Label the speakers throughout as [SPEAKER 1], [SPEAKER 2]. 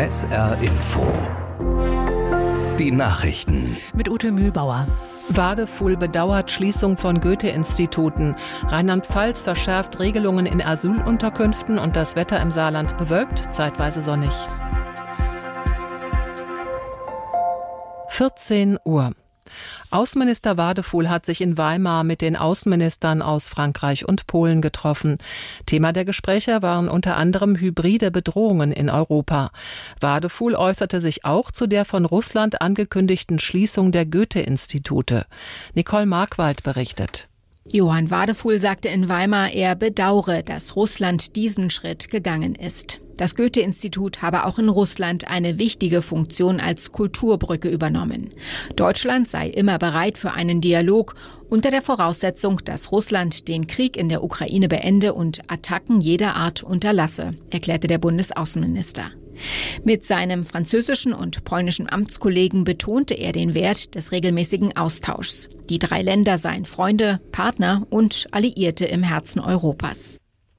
[SPEAKER 1] SR Info. Die Nachrichten.
[SPEAKER 2] Mit Ute Mühlbauer. Wadefuhl bedauert Schließung von Goethe-Instituten. Rheinland-Pfalz verschärft Regelungen in Asylunterkünften und das Wetter im Saarland bewölkt, zeitweise sonnig. 14 Uhr. Außenminister Wadefuhl hat sich in Weimar mit den Außenministern aus Frankreich und Polen getroffen. Thema der Gespräche waren unter anderem hybride Bedrohungen in Europa. Wadefuhl äußerte sich auch zu der von Russland angekündigten Schließung der Goethe-Institute. Nicole Markwald berichtet.
[SPEAKER 3] Johann Wadefuhl sagte in Weimar, er bedauere, dass Russland diesen Schritt gegangen ist. Das Goethe-Institut habe auch in Russland eine wichtige Funktion als Kulturbrücke übernommen. Deutschland sei immer bereit für einen Dialog, unter der Voraussetzung, dass Russland den Krieg in der Ukraine beende und Attacken jeder Art unterlasse, erklärte der Bundesaußenminister. Mit seinem französischen und polnischen Amtskollegen betonte er den Wert des regelmäßigen Austauschs. Die 3 Länder seien Freunde, Partner und Alliierte im Herzen Europas.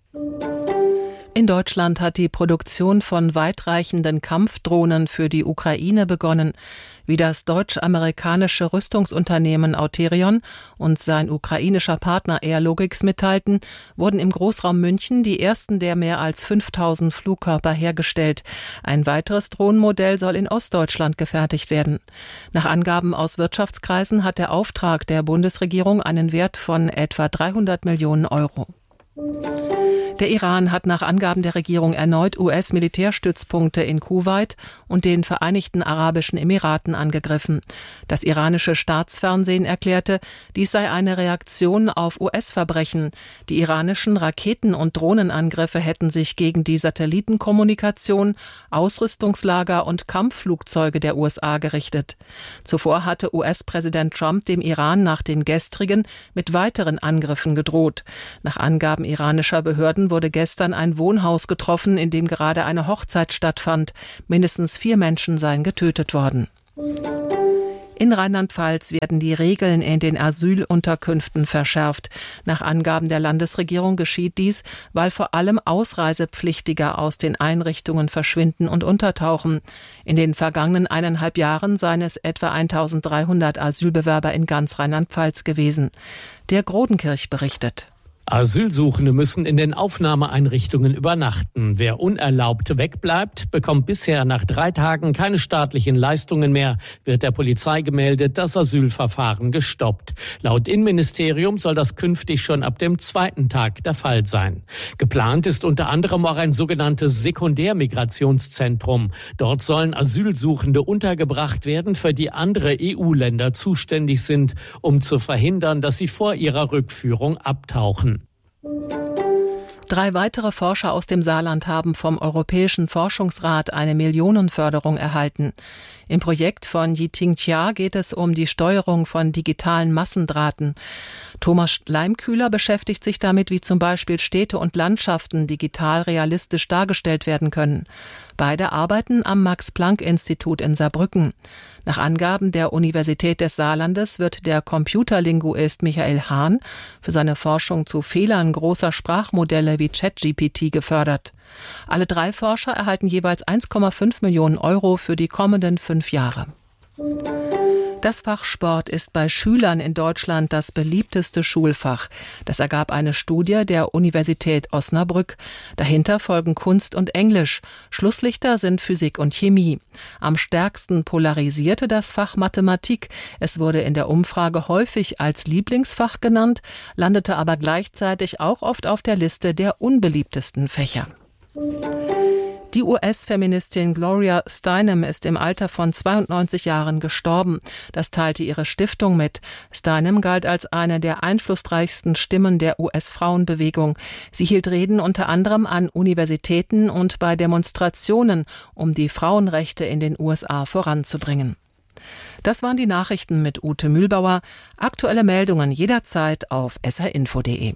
[SPEAKER 2] In Deutschland hat die Produktion von weitreichenden Kampfdrohnen für die Ukraine begonnen. Wie das deutsch-amerikanische Rüstungsunternehmen Auterion und sein ukrainischer Partner Airlogix mitteilten, wurden im Großraum München die ersten der mehr als 5000 Flugkörper hergestellt. Ein weiteres Drohnenmodell soll in Ostdeutschland gefertigt werden. Nach Angaben aus Wirtschaftskreisen hat der Auftrag der Bundesregierung einen Wert von etwa 300 Millionen Euro. Der Iran hat nach Angaben der Regierung erneut US-Militärstützpunkte in Kuwait und den Vereinigten Arabischen Emiraten angegriffen. Das iranische Staatsfernsehen erklärte, dies sei eine Reaktion auf US-Verbrechen. Die iranischen Raketen- und Drohnenangriffe hätten sich gegen die Satellitenkommunikation, Ausrüstungslager und Kampfflugzeuge der USA gerichtet. Zuvor hatte US-Präsident Trump dem Iran nach den gestrigen mit weiteren Angriffen gedroht. Nach Angaben iranischer Behörden wurde gestern ein Wohnhaus getroffen, in dem gerade eine Hochzeit stattfand. Mindestens 4 Menschen seien getötet worden. In Rheinland-Pfalz werden die Regeln in den Asylunterkünften verschärft. Nach Angaben der Landesregierung geschieht dies, weil vor allem Ausreisepflichtige aus den Einrichtungen verschwinden und untertauchen. In den vergangenen 1,5 Jahren seien es etwa 1300 Asylbewerber in ganz Rheinland-Pfalz gewesen. Der Grodenkirch berichtet.
[SPEAKER 4] Asylsuchende müssen in den Aufnahmeeinrichtungen übernachten. Wer unerlaubt wegbleibt, bekommt bisher nach 3 Tagen keine staatlichen Leistungen mehr, wird der Polizei gemeldet, das Asylverfahren gestoppt. Laut Innenministerium soll das künftig schon ab dem 2. Tag der Fall sein. Geplant ist unter anderem auch ein sogenanntes Sekundärmigrationszentrum. Dort sollen Asylsuchende untergebracht werden, für die andere EU-Länder zuständig sind, um zu verhindern, dass sie vor ihrer Rückführung abtauchen.
[SPEAKER 2] 3 weitere Forscher aus dem Saarland haben vom Europäischen Forschungsrat eine Millionenförderung erhalten. Im Projekt von Yiting Jia geht es um die Steuerung von digitalen Massendrahten. Thomas Leimkühler beschäftigt sich damit, wie zum Beispiel Städte und Landschaften digital realistisch dargestellt werden können. Beide arbeiten am Max-Planck-Institut in Saarbrücken. Nach Angaben der Universität des Saarlandes wird der Computerlinguist Michael Hahn für seine Forschung zu Fehlern großer Sprachmodelle wie ChatGPT gefördert. Alle 3 Forscher erhalten jeweils 1,5 Millionen Euro für die kommenden 5 Jahre. Das Fach Sport ist bei Schülern in Deutschland das beliebteste Schulfach. Das ergab eine Studie der Universität Osnabrück. Dahinter folgen Kunst und Englisch. Schlusslichter sind Physik und Chemie. Am stärksten polarisierte das Fach Mathematik. Es wurde in der Umfrage häufig als Lieblingsfach genannt, landete aber gleichzeitig auch oft auf der Liste der unbeliebtesten Fächer. Die US-Feministin Gloria Steinem ist im Alter von 92 Jahren gestorben. Das teilte ihre Stiftung mit. Steinem galt als eine der einflussreichsten Stimmen der US-Frauenbewegung. Sie hielt Reden unter anderem an Universitäten und bei Demonstrationen, um die Frauenrechte in den USA voranzubringen. Das waren die Nachrichten mit Ute Mühlbauer. Aktuelle Meldungen jederzeit auf srinfo.de.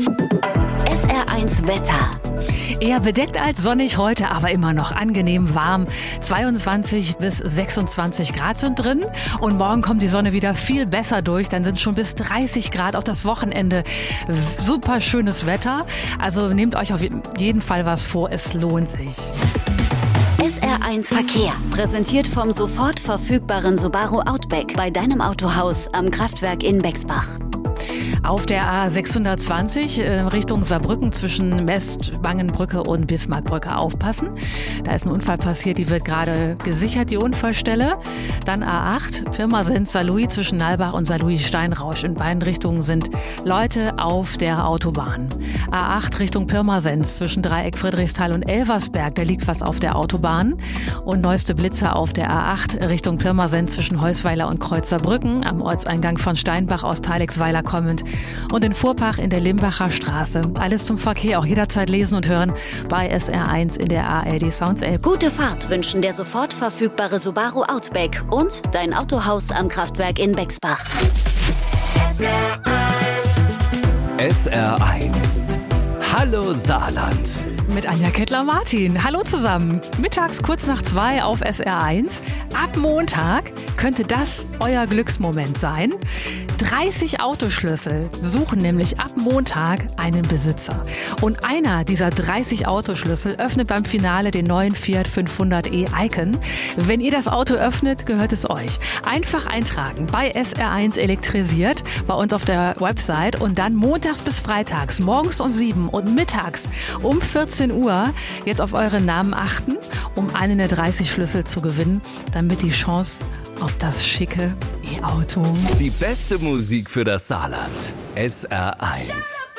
[SPEAKER 5] SR1 Wetter.
[SPEAKER 6] Eher bedeckt als sonnig heute, aber immer noch angenehm warm. 22 bis 26 Grad sind drin und morgen kommt die Sonne wieder viel besser durch. Dann sind schon bis 30 Grad auch das Wochenende. Super schönes Wetter. Also nehmt euch auf jeden Fall was vor, es lohnt sich.
[SPEAKER 5] SR1 Verkehr. Präsentiert vom sofort verfügbaren Subaru Outback bei deinem Autohaus am Kraftwerk in Bexbach.
[SPEAKER 6] Auf der A620 Richtung Saarbrücken zwischen Mestwangenbrücke und Bismarckbrücke aufpassen. Da ist ein Unfall passiert, die wird gerade gesichert, die Unfallstelle. Dann A8, Pirmasens-Saarlouis zwischen Nalbach und Saarlouis-Steinrausch. In beiden Richtungen sind Leute auf der Autobahn. A8 Richtung Pirmasens zwischen Dreieck Friedrichsthal und Elversberg, da liegt was auf der Autobahn. Und neueste Blitzer auf der A8 Richtung Pirmasens zwischen Heusweiler und Kreuzerbrücken, am Ortseingang von Steinbach aus Teilexweiler kommend. Und in Vorpach in der Limbacher Straße. Alles zum Verkehr auch jederzeit lesen und hören bei SR1 in der ARD Sounds App.
[SPEAKER 5] Gute Fahrt wünschen der sofort verfügbare Subaru Outback und dein Autohaus am Kraftwerk in Bexbach.
[SPEAKER 1] SR1. Hallo Saarland.
[SPEAKER 6] Mit Anja Kettler-Martin. Hallo zusammen. Mittags kurz nach 2 auf SR1. Ab Montag könnte das euer Glücksmoment sein. 30 Autoschlüssel suchen nämlich ab Montag einen Besitzer. Und einer dieser 30 Autoschlüssel öffnet beim Finale den neuen Fiat 500e Icon. Wenn ihr das Auto öffnet, gehört es euch. Einfach eintragen bei SR1 elektrisiert bei uns auf der Website und dann montags bis freitags, morgens um 7 und mittags um 14 Uhr jetzt auf euren Namen achten, um einen der 30 Schlüssel zu gewinnen, damit die Chance auf das schicke E-Auto.
[SPEAKER 1] Die beste Musik für das Saarland. SR1.